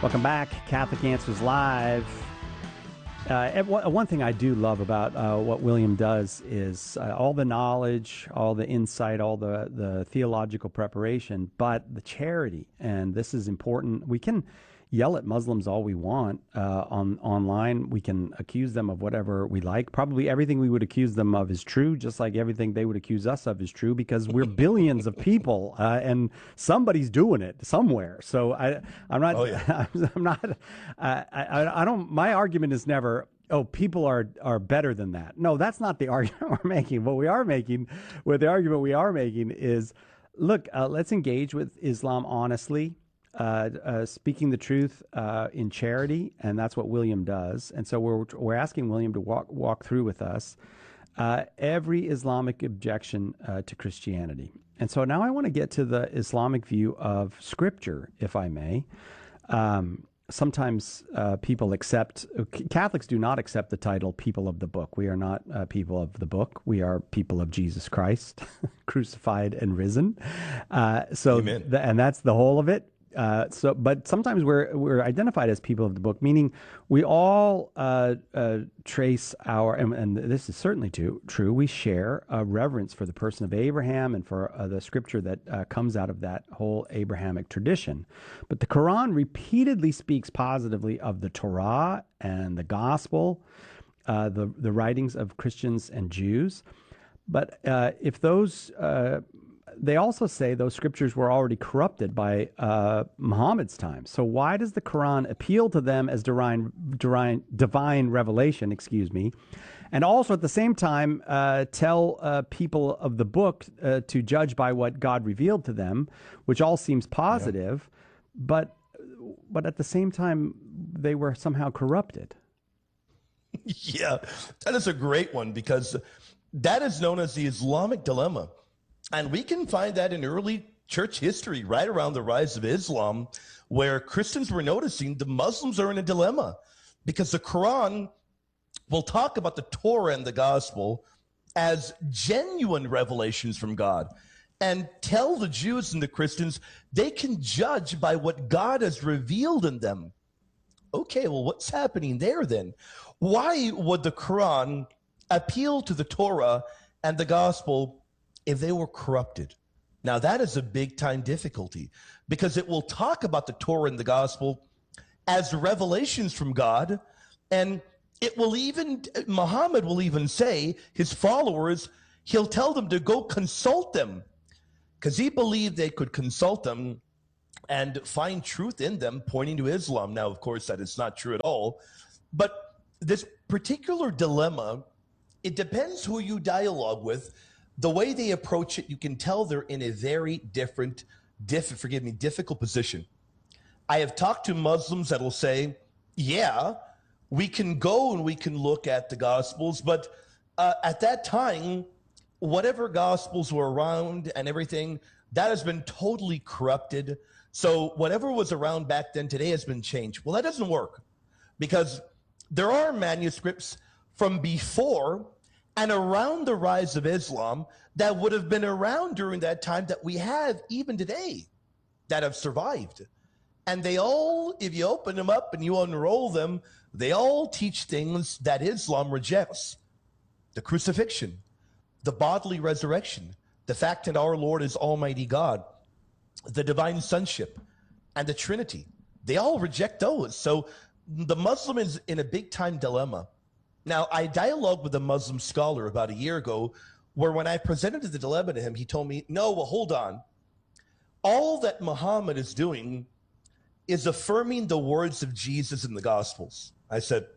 Welcome back, Catholic Answers Live. One thing I do love about what William does is all the knowledge, all the insight, all the theological preparation, but the charity, and this is important. We can yell at Muslims all we want online. We can accuse them of whatever we like. Probably everything we would accuse them of is true, just like everything they would accuse us of is true, because we're billions of people, and somebody's doing it somewhere. So I'm not. Oh, yeah. I'm not. I don't. My argument is never, oh, people are better than that. No, that's not the argument we're making. What we are making, the argument we are making is, look, let's engage with Islam honestly. Speaking the truth in charity, and that's what William does. And so we're asking William to walk through with us every Islamic objection to Christianity. And so now I want to get to the Islamic view of Scripture, if I may. Sometimes Catholics do not accept the title people of the book. We are not people of the book. We are people of Jesus Christ, crucified and risen. Amen. And that's the whole of it. But sometimes we're identified as people of the book, meaning we all trace and this is certainly true. We share a reverence for the person of Abraham and for the Scripture that comes out of that whole Abrahamic tradition. But the Quran repeatedly speaks positively of the Torah and the Gospel, the writings of Christians and Jews. But if those they also say those scriptures were already corrupted by Muhammad's time. So why does the Quran appeal to them as divine revelation, and also at the same time tell people of the book to judge by what God revealed to them, which all seems positive, but at the same time they were somehow corrupted? Yeah, that is a great one, because that is known as the Islamic dilemma. And we can find that in early church history, right around the rise of Islam, where Christians were noticing the Muslims are in a dilemma, because the Quran will talk about the Torah and the Gospel as genuine revelations from God, and tell the Jews and the Christians they can judge by what God has revealed in them. Okay, well, what's happening there then? Why would the Quran appeal to the Torah and the Gospel if they were corrupted? Now, that is a big-time difficulty, because it will talk about the Torah and the Gospel as revelations from God, and Muhammad will even say, his followers, he'll tell them to go consult them, because he believed they could consult them and find truth in them, pointing to Islam. Now, of course, that is not true at all, but this particular dilemma, it depends who you dialogue with. The way they approach it, you can tell they're in a very difficult position. I have talked to Muslims that will say, yeah, we can go and we can look at the Gospels, but at that time, whatever Gospels were around and everything, that has been totally corrupted. So whatever was around back then today has been changed. Well, that doesn't work, because there are manuscripts from before and around the rise of Islam that would have been around during that time that we have even today that have survived. And they all, if you open them up and you unroll them, they all teach things that Islam rejects. The crucifixion, the bodily resurrection, the fact that our Lord is Almighty God, the divine sonship, and the Trinity. They all reject those. So the Muslim is in a big-time dilemma. Now, I dialogued with a Muslim scholar about a year ago, where when I presented the dilemma to him, he told me, no, well, hold on. All that Muhammad is doing is affirming the words of Jesus in the Gospels. I said,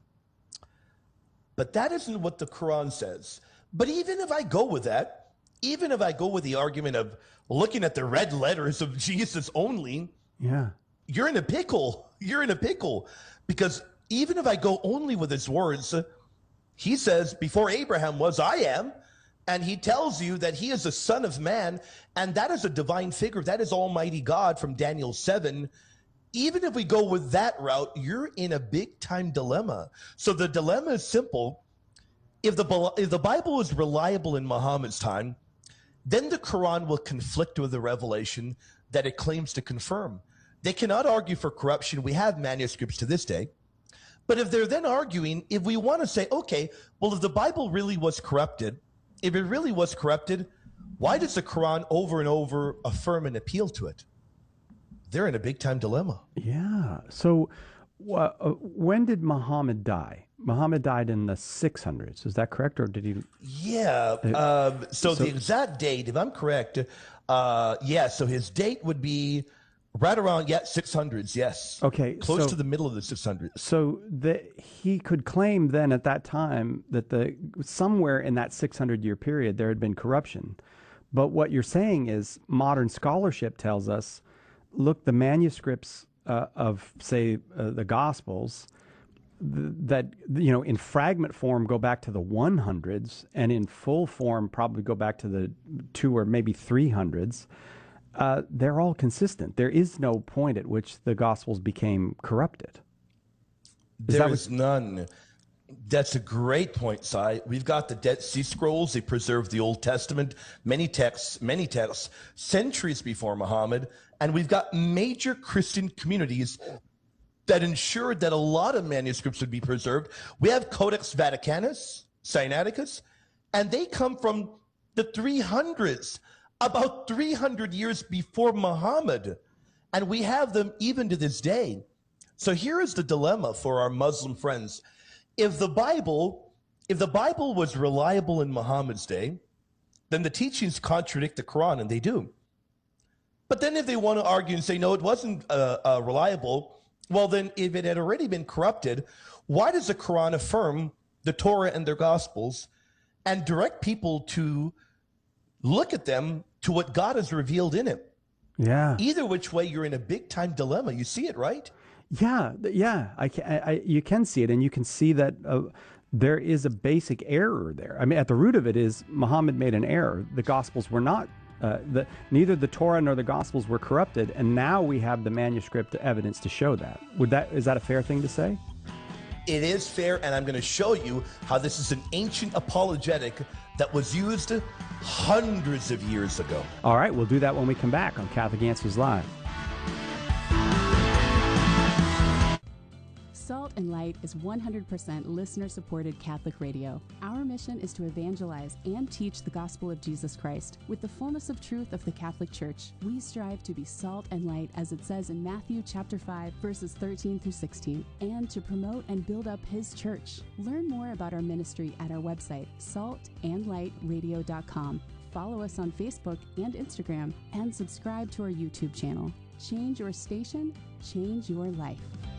but that isn't what the Quran says. But even if I go with that, even if I go with the argument of looking at the red letters of Jesus only, yeah, you're in a pickle. You're in a pickle, because even if I go only with his words, he says, before Abraham was, I am. And he tells you that he is a son of man, and that is a divine figure. That is Almighty God from Daniel 7. Even if we go with that route, you're in a big-time dilemma. So the dilemma is simple. If the Bible is reliable in Muhammad's time, then the Quran will conflict with the revelation that it claims to confirm. They cannot argue for corruption. We have manuscripts to this day. But if they're then arguing, if we want to say, okay, well, if the Bible really was corrupted, if it really was corrupted, why does the Quran over and over affirm and appeal to it? They're in a big time dilemma. Yeah. So when did Muhammad die? Muhammad died in the 600s. Is that correct? Or did he? Yeah. So the exact date, if I'm correct, so his date would be right around 600s. Yes. Okay. Close to the middle of the 600s. So he could claim then at that time that somewhere in that 600-year period there had been corruption. But what you're saying is modern scholarship tells us, look, the manuscripts of, say, the Gospels that, in fragment form go back to the 100s, and in full form probably go back to the 200s or maybe 300s. They're all consistent. There is no point at which the Gospels became corrupted. There is none. That's a great point, Si. We've got the Dead Sea Scrolls. They preserved the Old Testament, many texts, centuries before Muhammad. And we've got major Christian communities that ensured that a lot of manuscripts would be preserved. We have Codex Vaticanus, Sinaiticus, and they come from the 300s, about 300 years before Muhammad. And we have them even to this day. So here is the dilemma for our Muslim friends. If the Bible was reliable in Muhammad's day, then the teachings contradict the Quran, and they do. But then if they want to argue and say, no, it wasn't reliable, well, then if it had already been corrupted, why does the Quran affirm the Torah and their Gospels and direct people to look at them to what God has revealed in it? Yeah. Either which way, you're in a big-time dilemma. You see it, right? Yeah. You can see it, and you can see that there is a basic error there. I mean, at the root of it is Muhammad made an error. The Gospels were not, neither the Torah nor the Gospels were corrupted, and now we have the manuscript evidence to show that. Is that a fair thing to say? It is fair, and I'm going to show you how this is an ancient apologetic that was used hundreds of years ago. All right, we'll do that when we come back on Catholic Answers Live. Salt and Light is 100% listener-supported Catholic radio. Our mission is to evangelize and teach the gospel of Jesus Christ. With the fullness of truth of the Catholic Church, we strive to be salt and light, as it says in Matthew chapter 5, verses 13 through 16, and to promote and build up His church. Learn more about our ministry at our website, saltandlightradio.com. Follow us on Facebook and Instagram, and subscribe to our YouTube channel. Change your station, change your life.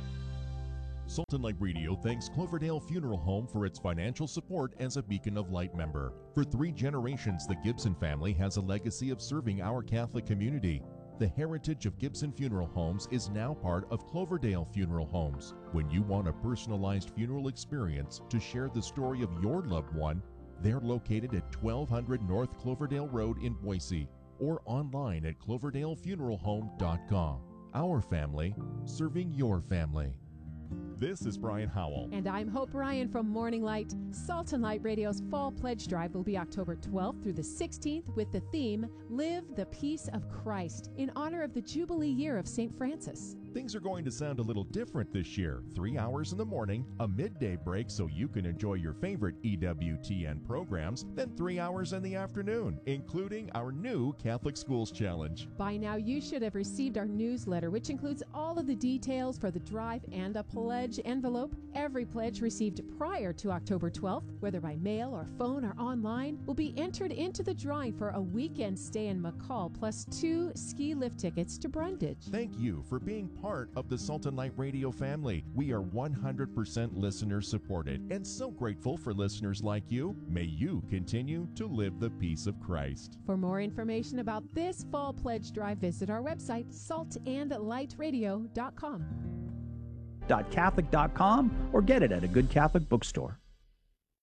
Salt and Light Radio thanks Cloverdale Funeral Home for its financial support as a Beacon of Light member. For 3 generations, the Gibson family has a legacy of serving our Catholic community. The heritage of Gibson Funeral Homes is now part of Cloverdale Funeral Homes. When you want a personalized funeral experience to share the story of your loved one, they're located at 1200 North Cloverdale Road in Boise, or online at cloverdalefuneralhome.com. Our family, serving your family. This is Brian Howell. And I'm Hope Ryan from Morning Light. Salt and Light Radio's Fall Pledge Drive will be October 12th through the 16th with the theme, Live the Peace of Christ, in honor of the Jubilee year of St. Francis. Things are going to sound a little different this year. 3 hours in the morning, a midday break so you can enjoy your favorite EWTN programs, then 3 hours in the afternoon, including our new Catholic Schools Challenge. By now, you should have received our newsletter, which includes all of the details for the drive and a pledge envelope. Every pledge received prior to October 12th, whether by mail or phone or online, will be entered into the drawing for a weekend stay in McCall, plus 2 ski lift tickets to Brundage. Thank you for being part of the Salt and Light Radio family. We are 100% listener supported and so grateful for listeners like you. May you continue to live the peace of Christ. For more information about this fall pledge drive, visit our website, saltandlightradio.com. Catholic.com or get it at a good Catholic bookstore.